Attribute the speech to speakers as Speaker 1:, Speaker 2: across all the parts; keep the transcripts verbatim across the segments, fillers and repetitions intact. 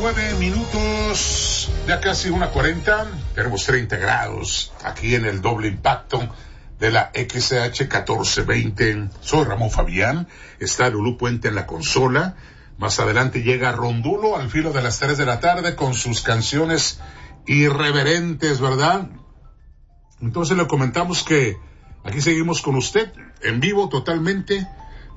Speaker 1: nueve minutos, ya casi una cuarenta, tenemos treinta grados aquí en el doble impacto de la X H catorce veinte. Soy Ramón Fabián, está Lulú Puente en la consola. Más adelante llega Rondulo al filo de las tres de la tarde con sus canciones irreverentes, ¿verdad? Entonces le comentamos que aquí seguimos con usted en vivo totalmente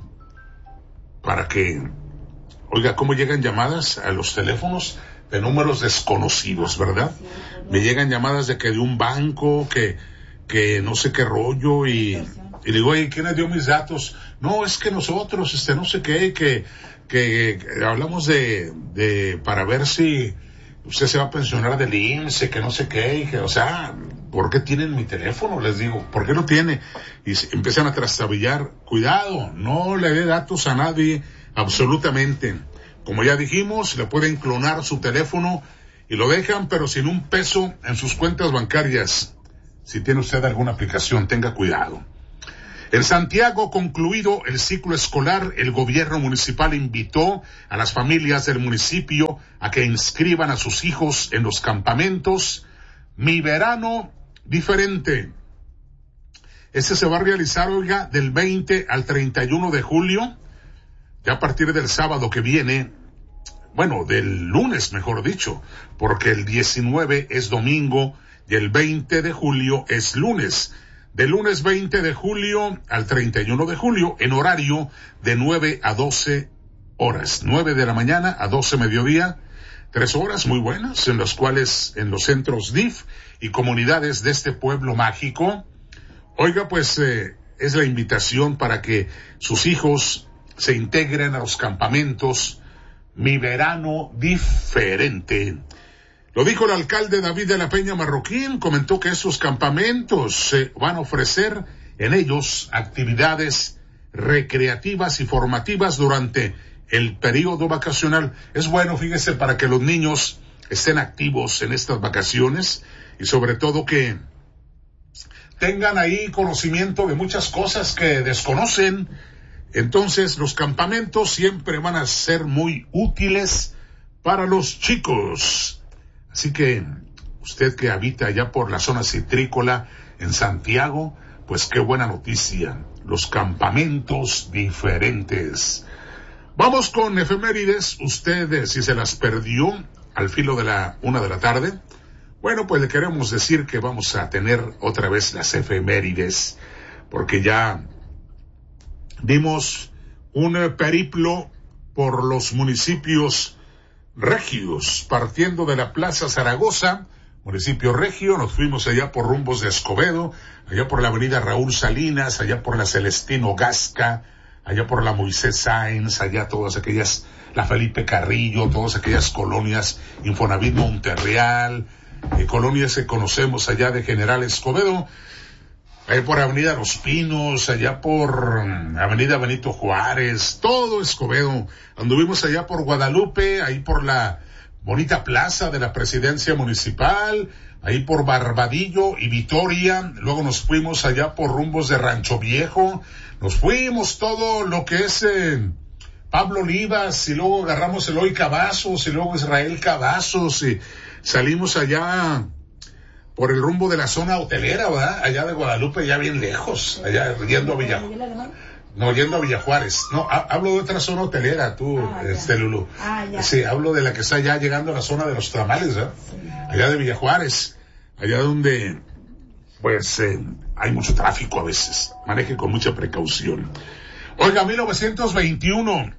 Speaker 1: para que oiga cómo llegan llamadas a los teléfonos de números desconocidos, ¿verdad? Me llegan llamadas de que de un banco, que que no sé qué rollo, y, y digo, oye, ¿quién le dio mis datos? No, es que nosotros, este, no sé qué, que, que, que hablamos de, de, para ver si usted se va a pensionar del I M S S, que no sé qué, y que, o sea, ¿por qué tienen mi teléfono? Les digo, ¿por qué lo tiene? Y se, empiezan a trastabillar. Cuidado, no le dé datos a nadie, absolutamente. Como ya dijimos, le pueden clonar su teléfono y lo dejan, pero sin un peso en sus cuentas bancarias. Si tiene usted alguna aplicación, tenga cuidado. En Santiago, concluido el ciclo escolar, el gobierno municipal invitó a las familias del municipio a que inscriban a sus hijos en los campamentos Mi Verano Diferente. Este se va a realizar, oiga, del veinte al treinta y uno de julio, ya a partir del sábado que viene, bueno, del lunes, mejor dicho, porque el diecinueve es domingo y el veinte de julio es lunes. Del lunes veinte de julio al treinta y uno de julio, en horario de nueve a doce horas. nueve de la mañana a doce mediodía. Tres horas muy buenas, en las cuales en los centros D I F y comunidades de este pueblo mágico. Oiga, pues eh, es la invitación para que sus hijos se integren a los campamentos Mi Verano Diferente. Lo dijo el alcalde David de la Peña Marroquín, comentó que esos campamentos se van a ofrecer en ellos actividades recreativas y formativas durante el periodo vacacional. Es bueno, fíjese, para que los niños estén activos en estas vacaciones y sobre todo que tengan ahí conocimiento de muchas cosas que desconocen. Entonces los campamentos siempre van a ser muy útiles para los chicos. Así que usted que habita allá por la zona citrícola en Santiago, pues qué buena noticia, los campamentos diferentes. Vamos con efemérides. Usted, si se las perdió al filo de la una de la tarde, bueno, pues le queremos decir que vamos a tener otra vez las efemérides, porque ya dimos un periplo por los municipios regios, partiendo de la Plaza Zaragoza, municipio regio, nos fuimos allá por rumbos de Escobedo, allá por la avenida Raúl Salinas, allá por la Celestino Gasca, allá por la Moisés Sáenz, allá todas aquellas, la Felipe Carrillo, todas aquellas colonias, Infonavit Monterreal, eh, colonias que conocemos allá de General Escobedo, allá por Avenida Los Pinos, allá por Avenida Benito Juárez, todo Escobedo. Anduvimos allá por Guadalupe, ahí por la bonita plaza de la presidencia municipal, ahí por Barbadillo y Vitoria. Luego nos fuimos allá por rumbos de Rancho Viejo. Nos fuimos todo lo que es eh, Pablo Olivas, y luego agarramos Eloy Cavazos, y luego Israel Cavazos, y salimos allá por el rumbo de la zona hotelera, ¿verdad? Allá de Guadalupe, ya bien lejos, allá yendo a Villa, no, yendo a Villa Juárez. No, ha, hablo de otra zona hotelera, tú, ah, este, Lulú. Ah, ya. Sí, hablo de la que está ya llegando a la zona de los tamales, ¿verdad? Sí. Allá de Villa Juárez, allá donde, pues, eh, hay mucho tráfico a veces. Maneje con mucha precaución. Oiga, mil novecientos veintiuno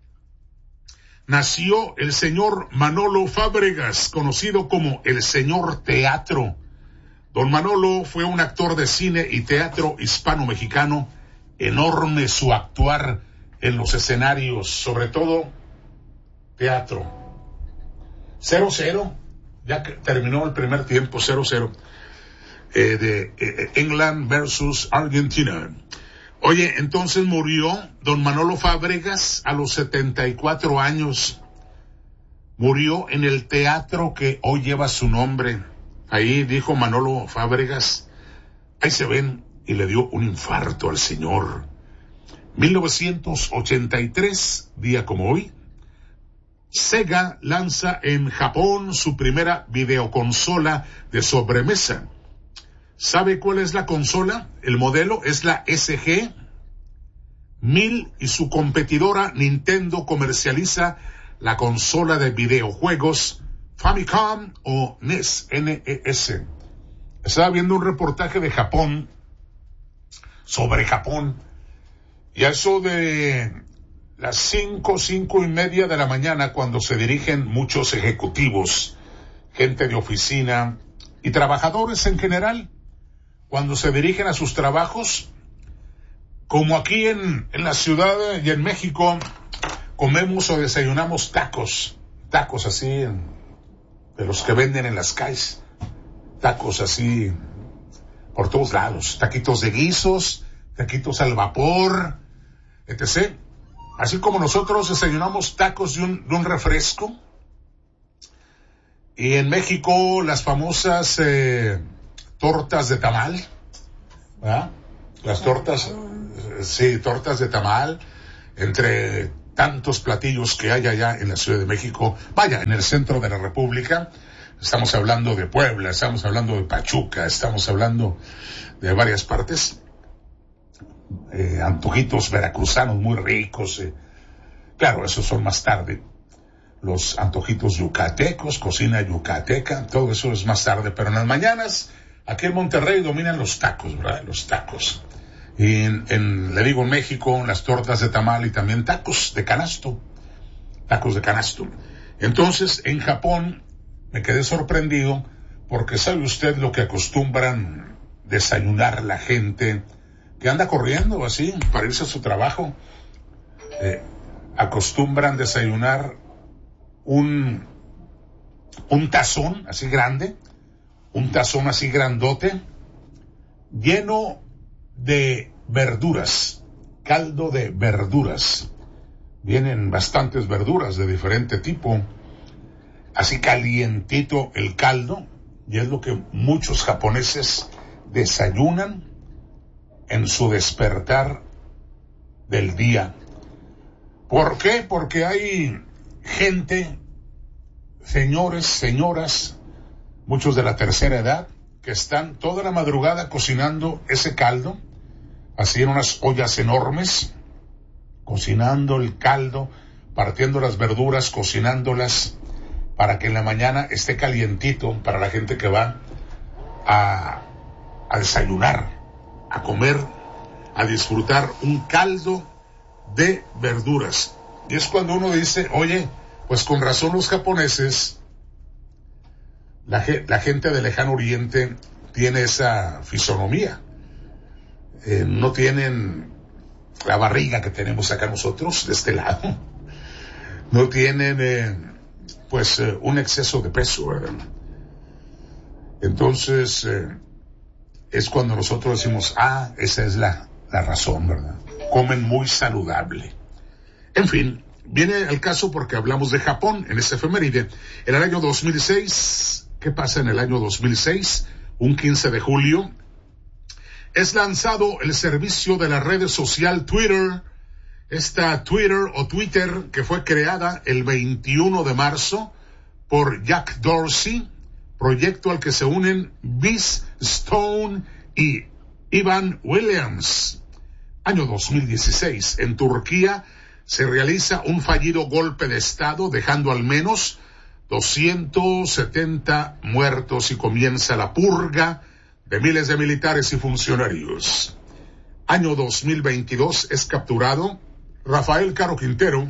Speaker 1: nació el señor Manolo Fábregas, conocido como el señor Teatro. Don Manolo fue un actor de cine y teatro hispano-mexicano, enorme su actuar en los escenarios, sobre todo teatro. cero cero, ya que terminó el primer tiempo, cero cero, eh, de eh, England versus Argentina. Oye, entonces murió don Manolo Fábregas a los setenta y cuatro años. Murió en el teatro que hoy lleva su nombre. Ahí dijo Manolo Fábregas, ahí se ven, y le dio un infarto al señor. mil novecientos ochenta y tres, día como hoy, Sega lanza en Japón su primera videoconsola de sobremesa. ¿Sabe cuál es la consola? El modelo es la S G mil y su competidora Nintendo comercializa la consola de videojuegos Famicom o N E S, N E S. Estaba viendo un reportaje de Japón, sobre Japón, y a eso de las cinco, cinco y media de la mañana, cuando se dirigen muchos ejecutivos, gente de oficina y trabajadores en general, cuando se dirigen a sus trabajos, como aquí en, en la ciudad y en México, comemos o desayunamos tacos, tacos así, de los que venden en las calles, tacos así por todos lados, taquitos de guisos, taquitos al vapor, etcétera. Así como nosotros desayunamos tacos de un, de un refresco. Y en México las famosas eh, tortas de tamal, ¿verdad? Las tortas, eh, sí, tortas de tamal, entre tantos platillos que hay allá en la Ciudad de México, vaya, en el centro de la República. Estamos hablando de Puebla, estamos hablando de Pachuca, estamos hablando de varias partes. Eh, antojitos veracruzanos muy ricos, eh. Claro, esos son más tarde. Los antojitos yucatecos, cocina yucateca, todo eso es más tarde, pero en las mañanas aquí en Monterrey dominan los tacos, ¿verdad? Los tacos. Y en, en, le digo, en México, las tortas de tamal y también tacos de canasto, tacos de canasto. Entonces, en Japón me quedé sorprendido porque sabe usted lo que acostumbran desayunar la gente que anda corriendo así para irse a su trabajo. Eh, acostumbran desayunar un, un tazón así grande, un tazón así grandote, lleno de verduras, caldo de verduras. Vienen bastantes verduras de diferente tipo, así calientito el caldo, y es lo que muchos japoneses desayunan en su despertar del día. ¿Por qué? Porque hay gente, señores, señoras, muchos de la tercera edad, que están toda la madrugada cocinando ese caldo, así en unas ollas enormes, cocinando el caldo, partiendo las verduras, cocinándolas, para que en la mañana esté calientito para la gente que va a, a desayunar, a comer, a disfrutar un caldo de verduras. Y es cuando uno dice, oye, pues con razón los japoneses, la, la gente del lejano oriente tiene esa fisonomía. Eh, no tienen la barriga que tenemos acá nosotros, de este lado. No tienen, eh, pues, eh, un exceso de peso, ¿verdad? Entonces, eh, es cuando nosotros decimos, ah, esa es la, la razón, ¿verdad? Comen muy saludable. En fin, viene el caso porque hablamos de Japón en esta efeméride. En el año dos mil seis, ¿qué pasa en el año dos mil seis? Un quince de julio, es lanzado el servicio de la red social Twitter. Esta Twitter o Twitter que fue creada el veintiuno de marzo por Jack Dorsey, proyecto al que se unen Biz Stone y Ivan Williams. Año dos mil dieciséis, en Turquía se realiza un fallido golpe de Estado, dejando al menos doscientos setenta muertos y comienza la purga de miles de militares y funcionarios. Año dos mil veintidós, es capturado Rafael Caro Quintero,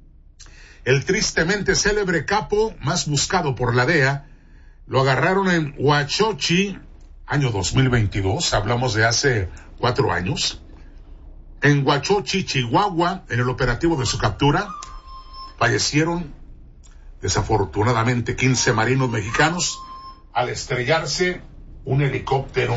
Speaker 1: el tristemente célebre capo más buscado por la D E A. Lo agarraron en Huachochi, año dos mil veintidós, hablamos de hace cuatro años. En Huachochi, Chihuahua, en el operativo de su captura, fallecieron desafortunadamente quince marinos mexicanos al estrellarse un helicóptero.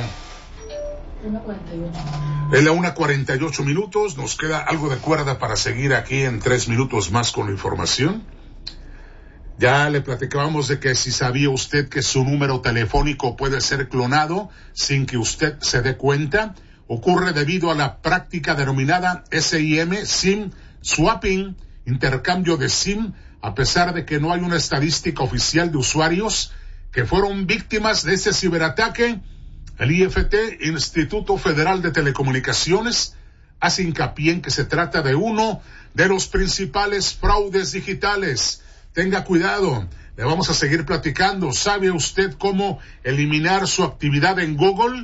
Speaker 1: En la una cuarenta y ocho minutos, nos queda algo de cuerda para seguir aquí en tres minutos más con la información. Ya le platicábamos de que si sabía usted que su número telefónico puede ser clonado sin que usted se dé cuenta, ocurre debido a la práctica denominada S I M, SIM swapping, intercambio de SIM a pesar de que no hay una estadística oficial de usuarios que fueron víctimas de este ciberataque. El I F T, Instituto Federal de Telecomunicaciones, hace hincapié en que se trata de uno de los principales fraudes digitales. Tenga cuidado, le vamos a seguir platicando. ¿Sabe usted cómo eliminar su actividad en Google?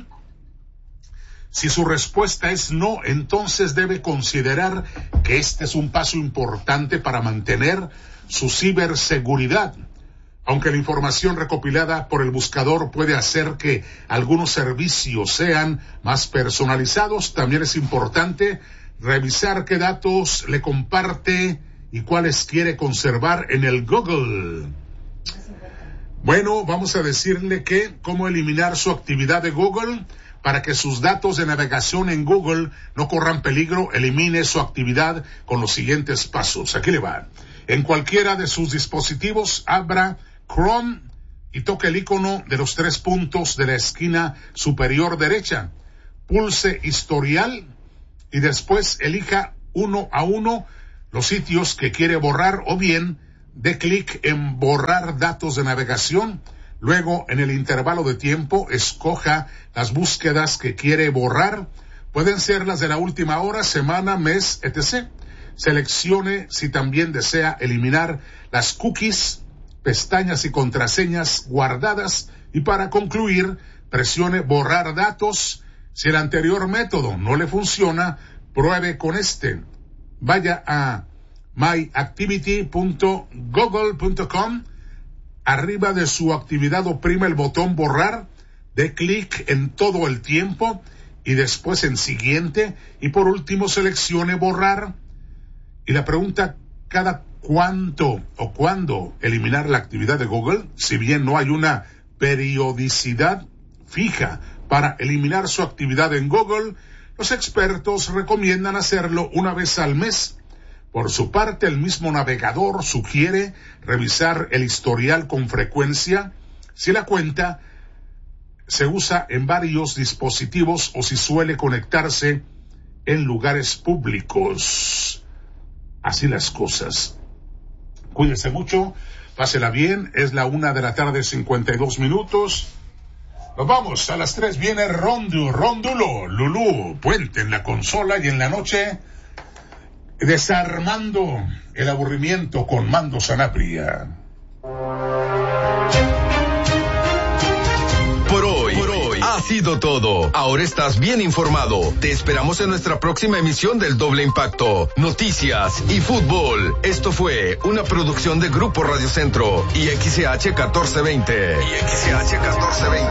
Speaker 1: Si su respuesta es no, entonces debe considerar que este es un paso importante para mantener su ciberseguridad. Aunque la información recopilada por el buscador puede hacer que algunos servicios sean más personalizados, también es importante revisar qué datos le comparte y cuáles quiere conservar en el Google. Bueno, vamos a decirle que cómo eliminar su actividad de Google. Para que sus datos de navegación en Google no corran peligro, elimine su actividad con los siguientes pasos. Aquí le va. En cualquiera de sus dispositivos, abra Chrome y toque el icono de los tres puntos de la esquina superior derecha. Pulse Historial y después elija uno a uno los sitios que quiere borrar o bien dé clic en Borrar datos de navegación. Luego, en el intervalo de tiempo, escoja las búsquedas que quiere borrar. Pueden ser las de la última hora, semana, mes, etcétera. Seleccione si también desea eliminar las cookies, pestañas y contraseñas guardadas. Y para concluir, presione Borrar datos. Si el anterior método no le funciona, pruebe con este. Vaya a my activity punto google punto com. Arriba de su actividad oprima el botón borrar, dé clic en todo el tiempo y después en siguiente y por último seleccione borrar. Y la pregunta, ¿cada cuánto o cuándo eliminar la actividad de Google? Si bien no hay una periodicidad fija para eliminar su actividad en Google, los expertos recomiendan hacerlo una vez al mes. Por su parte, el mismo navegador sugiere revisar el historial con frecuencia si la cuenta se usa en varios dispositivos o si suele conectarse en lugares públicos. Así las cosas. Cuídese mucho, pásela bien, es la una de la tarde, cincuenta y dos minutos. Nos vamos, a las tres viene Rondu, Rondulo, Lulú, Puente en la consola y en la noche... Desarmando el aburrimiento con Mando Sanabria.
Speaker 2: Por hoy, por hoy ha sido todo. Ahora estás bien informado. Te esperamos en nuestra próxima emisión del Doble Impacto. Noticias y fútbol. Esto fue una producción de Grupo Radio Centro y X C H catorce veinte. Y X C H catorce veinte.